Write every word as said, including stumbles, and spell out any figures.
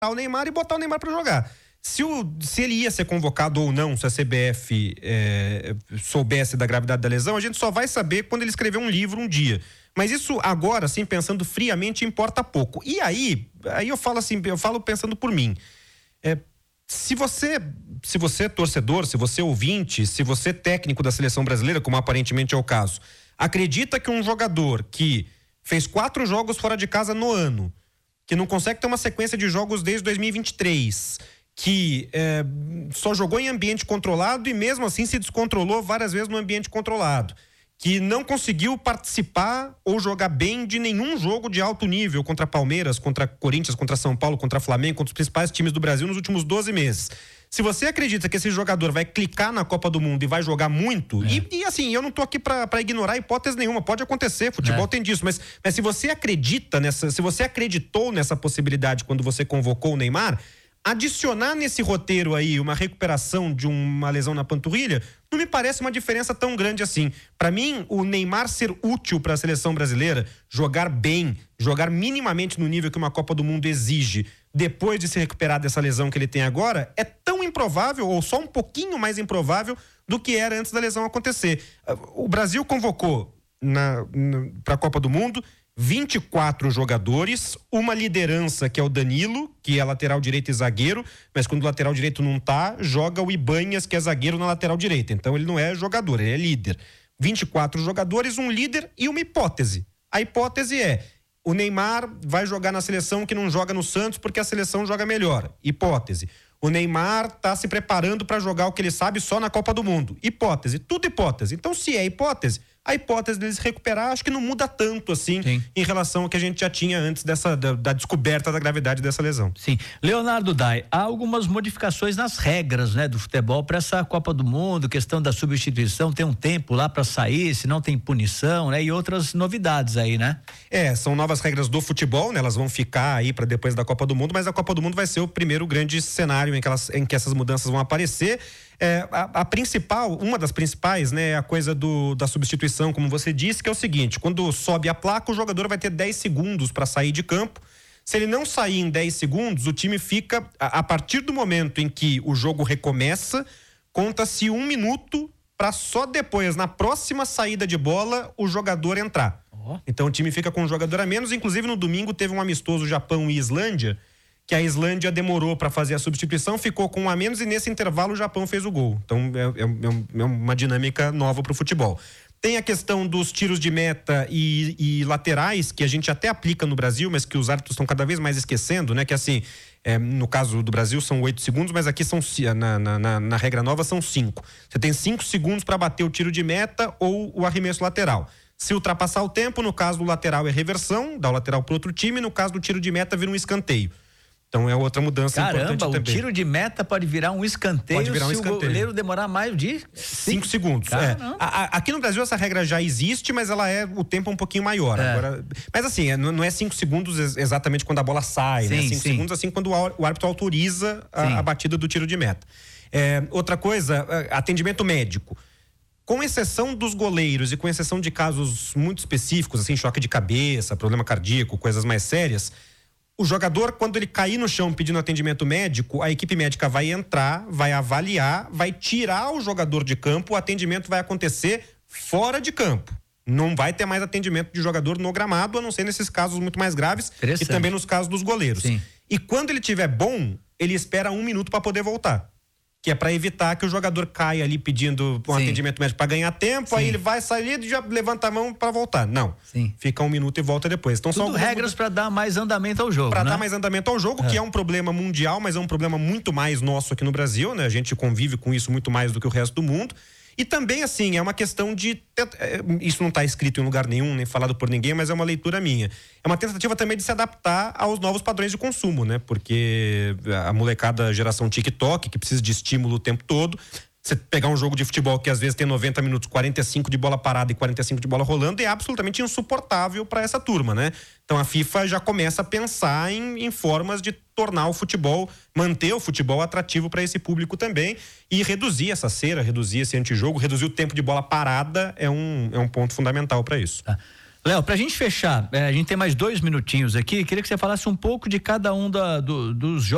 o Neymar e botar o Neymar para jogar. Se, o, se ele ia ser convocado ou não, se a C B F é, soubesse da gravidade da lesão, a gente só vai saber quando ele escrever um livro um dia. Mas isso agora, assim, pensando friamente, importa pouco. E aí, aí eu falo assim, eu falo pensando por mim. É, se você, se você é torcedor, se você é ouvinte, se você é técnico da seleção brasileira, como aparentemente é o caso, acredita que um jogador que fez quatro jogos fora de casa no ano, que não consegue ter uma sequência de jogos desde dois mil e vinte e três, que é, só jogou em ambiente controlado e mesmo assim se descontrolou várias vezes no ambiente controlado, que não conseguiu participar ou jogar bem de nenhum jogo de alto nível contra Palmeiras, contra Corinthians, contra São Paulo, contra Flamengo, contra os principais times do Brasil nos últimos doze meses. Se você acredita que esse jogador vai clicar na Copa do Mundo e vai jogar muito, é. e, e assim, eu não tô aqui pra, pra ignorar hipótese nenhuma, pode acontecer, futebol é. tem disso, mas, mas se você acredita nessa, se você acreditou nessa possibilidade quando você convocou o Neymar, adicionar nesse roteiro aí uma recuperação de uma lesão na panturrilha não me parece uma diferença tão grande assim. Para mim, o Neymar ser útil para a seleção brasileira, jogar bem, jogar minimamente no nível que uma Copa do Mundo exige, depois de se recuperar dessa lesão que ele tem agora, é tão improvável ou só um pouquinho mais improvável do que era antes da lesão acontecer. O Brasil convocou na, na, para a Copa do Mundo vinte e quatro jogadores, uma liderança que é o Danilo, que é lateral direito e zagueiro, mas quando o lateral direito não tá, joga o Ibanhas, que é zagueiro na lateral direita. Então ele não é jogador, ele é líder. vinte e quatro jogadores, um líder e uma hipótese. A hipótese é: o Neymar vai jogar na seleção que não joga no Santos porque a seleção joga melhor. Hipótese. O Neymar tá se preparando para jogar o que ele sabe só na Copa do Mundo. Hipótese. Tudo hipótese. Então, se é hipótese, a hipótese dele se recuperar, acho que não muda tanto assim. Sim. Em relação ao que a gente já tinha antes dessa, da, da descoberta da gravidade dessa lesão. Sim. Leonardo Dai, há algumas modificações nas regras, né, do futebol para essa Copa do Mundo, questão da substituição, tem um tempo lá para sair, se não tem punição, né, e outras novidades aí, né? É, são novas regras do futebol, né, elas vão ficar aí para depois da Copa do Mundo, mas a Copa do Mundo vai ser o primeiro grande cenário em que, elas, em que essas mudanças vão aparecer. É, a, a principal, uma das principais, né, é a coisa do, da substituição, como você disse, que é o seguinte: quando sobe a placa, o jogador vai ter dez segundos para sair de campo. Se ele não sair em dez segundos, o time fica, a, a partir do momento em que o jogo recomeça, conta-se um minuto para só depois, na próxima saída de bola, o jogador entrar. Oh. Então o time fica com um jogador a menos. Inclusive no domingo teve um amistoso Japão e Islândia, que a Islândia demorou para fazer a substituição, ficou com um a menos e nesse intervalo o Japão fez o gol. Então é, é, é uma dinâmica nova para o futebol. Tem a questão dos tiros de meta e, e laterais, que a gente até aplica no Brasil, mas que os árbitros estão cada vez mais esquecendo, né? Que assim, é, no caso do Brasil são oito segundos, mas aqui são na, na, na, na regra nova são cinco. Você tem cinco segundos para bater o tiro de meta ou o arremesso lateral. Se ultrapassar o tempo, no caso do lateral é reversão, dá o lateral para outro time, no caso do tiro de meta vira um escanteio. Então é outra mudança Caramba, importante também. Caramba, o tiro de meta pode virar um escanteio pode virar um se escanteio. o goleiro demorar mais de cinco segundos. É. A, a, aqui no Brasil essa regra já existe, mas ela é o tempo é um pouquinho maior. É. Agora, mas assim, não é cinco segundos exatamente quando a bola sai, sim, né? cinco segundos assim quando o árbitro autoriza a, a batida do tiro de meta. É, outra coisa, atendimento médico. Com exceção dos goleiros e com exceção de casos muito específicos, assim, choque de cabeça, problema cardíaco, coisas mais sérias, o jogador, quando ele cair no chão pedindo atendimento médico, a equipe médica vai entrar, vai avaliar, vai tirar o jogador de campo, o atendimento vai acontecer fora de campo. Não vai ter mais atendimento de jogador no gramado, a não ser nesses casos muito mais graves e também nos casos dos goleiros. Sim. E quando ele estiver bom, ele espera um minuto para poder voltar. Que é para evitar que o jogador caia ali pedindo um Sim. atendimento médico para ganhar tempo, Sim. aí ele vai sair e já levanta a mão para voltar. Não. Sim. Fica um minuto e volta depois. Então, Tudo são regras para dar mais andamento ao jogo, Para né? dar mais andamento ao jogo, é. que é um problema mundial, mas é um problema muito mais nosso aqui no Brasil, né? A gente convive com isso muito mais do que o resto do mundo. E também, assim, é uma questão de... Isso não está escrito em lugar nenhum, nem falado por ninguém, mas é uma leitura minha. É uma tentativa também de se adaptar aos novos padrões de consumo, né? Porque a molecada geração TikTok, que precisa de estímulo o tempo todo... Você pegar um jogo de futebol que às vezes tem noventa minutos, quarenta e cinco de bola parada e quarenta e cinco de bola rolando, é absolutamente insuportável para essa turma, né? Então a FIFA já começa a pensar em, em formas de tornar o futebol, manter o futebol atrativo para esse público também e reduzir essa cera, reduzir esse antijogo, reduzir o tempo de bola parada é um, é um ponto fundamental para isso. Tá. Léo, pra gente fechar, é, a gente tem mais dois minutinhos aqui, queria que você falasse um pouco de cada um da, do, dos jogos